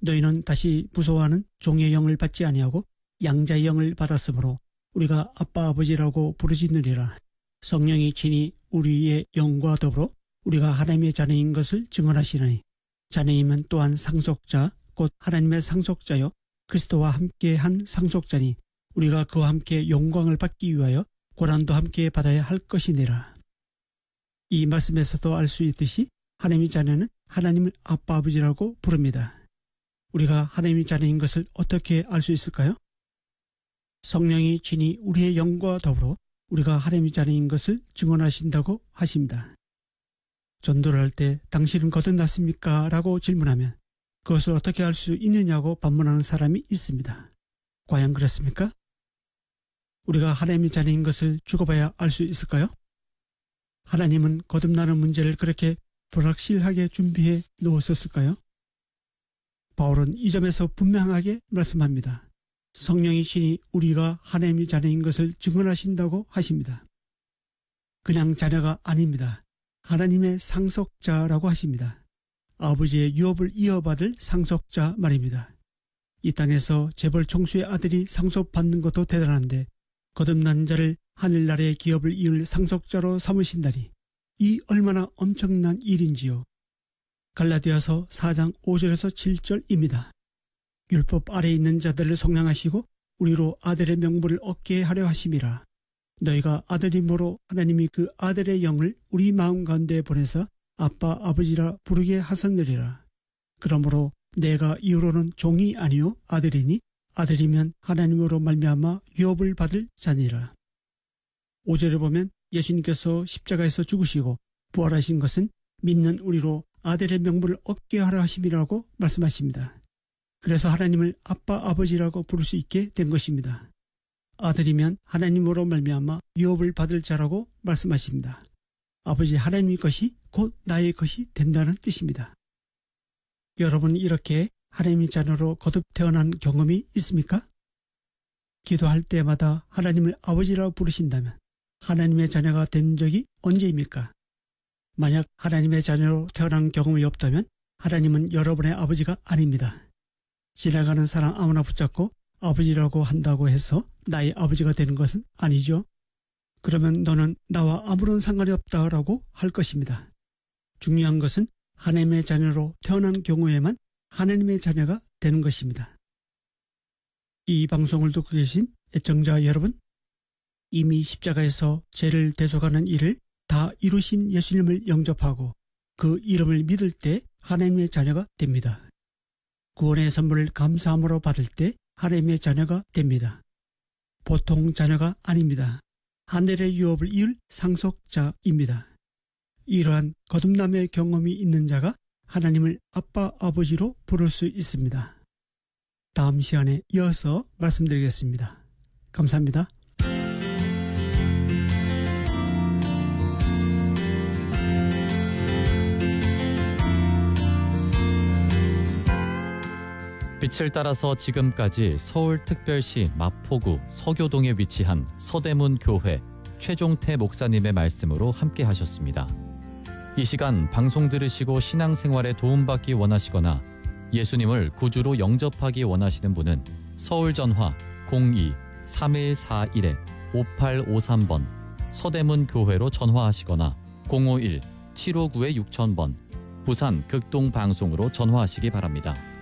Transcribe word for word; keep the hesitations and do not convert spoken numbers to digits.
너희는 다시 무서워하는 종의 영을 받지 아니하고 양자의 영을 받았으므로 우리가 아빠 아버지라고 부르짖느니라. 성령이 친히 우리의 영과 더불어 우리가 하나님의 자녀인 것을 증언하시나니 자녀이면 또한 상속자 곧 하나님의 상속자요 그리스도와 함께한 상속자니 우리가 그와 함께 영광을 받기 위하여 고난도 함께 받아야 할 것이니라. 이 말씀에서도 알 수 있듯이 하나님의 자녀는 하나님을 아빠 아버지라고 부릅니다. 우리가 하나님의 자녀인 것을 어떻게 알 수 있을까요? 성령이 친히 우리의 영과 더불어 우리가 하나님의 자녀인 것을 증언하신다고 하십니다. 전도를 할 때 당신은 거듭났습니까? 라고 질문하면 그것을 어떻게 알 수 있느냐고 반문하는 사람이 있습니다. 과연 그렇습니까? 우리가 하나님의 자녀인 것을 죽어봐야 알 수 있을까요? 하나님은 거듭나는 문제를 그렇게 불확실하게 준비해 놓으셨을까요? 바울은 이 점에서 분명하게 말씀합니다. 성령이 친히 우리가 하나님의 자녀인 것을 증언하신다고 하십니다. 그냥 자녀가 아닙니다. 하나님의 상속자라고 하십니다. 아버지의 유업을 이어받을 상속자 말입니다. 이 땅에서 재벌 총수의 아들이 상속받는 것도 대단한데 거듭난 자를 하늘나라의 기업을 이을 상속자로 삼으신다니 이 얼마나 엄청난 일인지요. 갈라디아서 사 장 오 절에서 칠 절입니다. 율법 아래에 있는 자들을 속량하시고 우리로 아들의 명분을 얻게 하려 하심이라. 너희가 아들임으로 하나님이 그 아들의 영을 우리 마음 가운데 보내서 아빠 아버지라 부르게 하셨느니라. 그러므로 내가 이후로는 종이 아니요 아들이니 아들이면 하나님으로 말미암아 유업을 받을 자니라. 오 절에 보면 예수님께서 십자가에서 죽으시고 부활하신 것은 믿는 우리로 아들의 명분을 얻게 하려 하심이라고 말씀하십니다. 그래서 하나님을 아빠 아버지라고 부를 수 있게 된 것입니다. 아들이면 하나님으로 말미암아 유업을 받을 자라고 말씀하십니다. 아버지 하나님의 것이 곧 나의 것이 된다는 뜻입니다. 여러분 이렇게 하나님의 자녀로 거듭 태어난 경험이 있습니까? 기도할 때마다 하나님을 아버지라고 부르신다면 하나님의 자녀가 된 적이 언제입니까? 만약 하나님의 자녀로 태어난 경험이 없다면 하나님은 여러분의 아버지가 아닙니다. 지나가는 사람 아무나 붙잡고 아버지라고 한다고 해서 나의 아버지가 되는 것은 아니죠. 그러면 너는 나와 아무런 상관이 없다라고 할 것입니다. 중요한 것은 하나님의 자녀로 태어난 경우에만 하나님의 자녀가 되는 것입니다. 이 방송을 듣고 계신 애청자 여러분, 이미 십자가에서 죄를 대속하는 일을 다 이루신 예수님을 영접하고 그 이름을 믿을 때 하나님의 자녀가 됩니다. 구원의 선물을 감사함으로 받을 때 하나님의 자녀가 됩니다. 보통 자녀가 아닙니다. 하늘의 유업을 이을 상속자입니다. 이러한 거듭남의 경험이 있는 자가 하나님을 아빠 아버지로 부를 수 있습니다. 다음 시간에 이어서 말씀드리겠습니다. 감사합니다. 빛을 따라서 지금까지 서울특별시 마포구 서교동에 위치한 서대문 교회 최종태 목사님의 말씀으로 함께 하셨습니다. 이 시간 방송 들으시고 신앙생활에 도움받기 원하시거나 예수님을 구주로 영접하기 원하시는 분은 서울전화 공이 삼일사일 오팔오삼 번 서대문 교회로 전화하시거나 공오일 칠오구 육천 번 부산 극동방송으로 전화하시기 바랍니다.